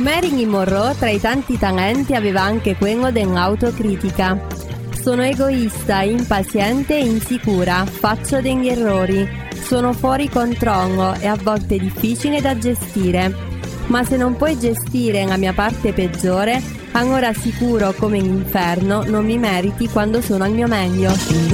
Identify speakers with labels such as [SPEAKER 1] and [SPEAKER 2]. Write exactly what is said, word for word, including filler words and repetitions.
[SPEAKER 1] Marilyn Monroe tra i tanti talenti aveva anche quello dell'autocritica. Sono egoista, impaziente e insicura, faccio degli errori, sono fuori controllo e a volte difficile da gestire. Ma se non puoi gestire la mia parte peggiore, allora sicuro come l'inferno non mi meriti quando sono al mio meglio.